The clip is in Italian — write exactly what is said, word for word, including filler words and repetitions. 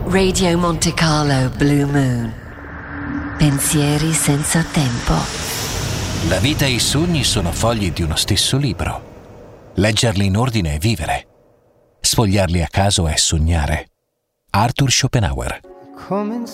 Radio Monte Carlo Blue Moon. Pensieri senza tempo. La vita e i sogni sono fogli di uno stesso libro. Leggerli in ordine è vivere. Sfogliarli a caso è sognare. Arthur Schopenhauer. Come